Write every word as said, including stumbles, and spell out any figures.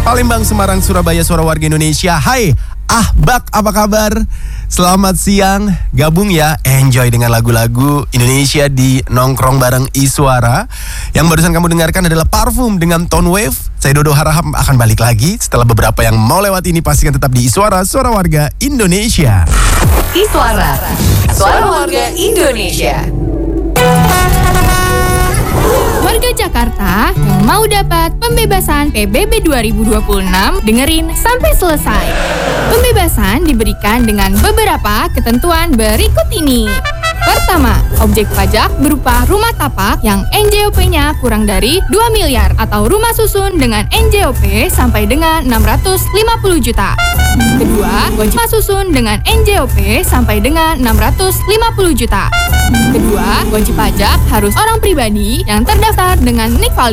Palembang, Semarang, Surabaya, suara warga Indonesia. Hai, Ahbak, apa kabar? Selamat siang, gabung ya, enjoy dengan lagu-lagu Indonesia di Nongkrong bareng Iswara. Yang barusan kamu dengarkan adalah Parfum dengan Tone Wave. Saya Dodo Harahap akan balik lagi setelah beberapa yang mau lewat ini. Pastikan tetap di Iswara, suara warga Indonesia. Iswara, suara warga Indonesia. Warga Jakarta yang mau dapat pembebasan P B B dua ribu dua puluh enam, dengerin sampai selesai. Pembebasan diberikan dengan beberapa ketentuan berikut ini. Pertama, objek pajak berupa rumah tapak yang N J O P-nya kurang dari dua miliar atau rumah susun dengan N J O P sampai dengan enam ratus lima puluh juta. Kedua, wajib rumah susun dengan N J O P sampai dengan enam ratus lima puluh juta. Kedua, wajib pajak harus orang pribadi yang terdaftar dengan nik valid